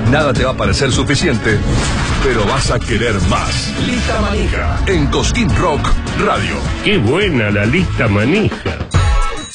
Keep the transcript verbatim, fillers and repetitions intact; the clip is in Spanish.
Nada te va a parecer suficiente, pero vas a querer más. Lista Manija en Cosquín Rock Radio. ¡Qué buena la lista manija!